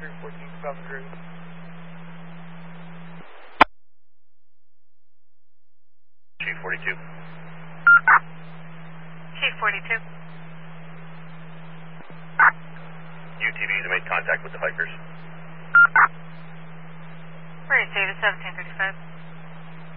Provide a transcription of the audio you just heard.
314 South Groove. Chief 42. Chief 42. UTVs have made contact with the hikers. We're at Davis 1735.